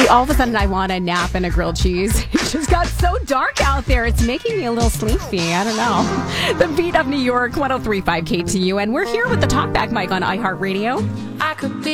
See, all of a sudden I want a nap and a grilled cheese. It just got so dark out there. It's making me a little sleepy. I don't know. The Beat of New York, 103.5 KTU. And we're here with the Talkback mic on iHeartRadio. I could be